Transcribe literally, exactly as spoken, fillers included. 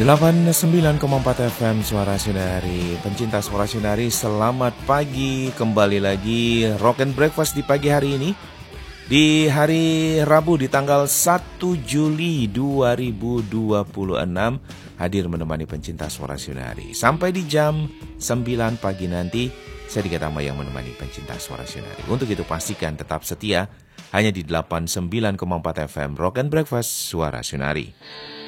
delapan puluh sembilan koma empat F M Suara Sinari. Pencinta Suara Sinari, selamat pagi. Kembali lagi Rock and Breakfast di pagi hari ini, di hari Rabu di tanggal satu Juli dua ribu dua puluh enam, hadir menemani pencinta Suara Sinari sampai di jam sembilan pagi nanti. Saya Dika Tama yang menemani pencinta Suara Sinari. Untuk itu pastikan tetap setia hanya di delapan puluh sembilan koma empat F M Rock and Breakfast Suara Sinari.